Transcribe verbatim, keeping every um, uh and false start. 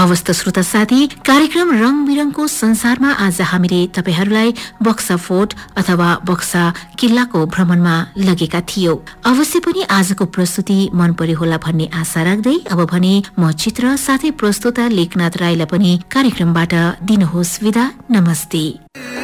हवस् त श्रोता साथी, कार्यक्रम रङ बिरङको संसारमा आज हामीले तपाईहरूलाई बक्सा फोर्ट अथवा बक्सा किल्लाको भ्रमणमा लगेका थियौ। अवश्य पनि आजको प्रस्तुति मन पर्यो होला भन्ने आशा राख्दै अब भने म चित्र साथै प्रस्तोता लेखनाथ राईलाई पनि कार्यक्रमबाट दिनुहोस् विदा। नमस्ते।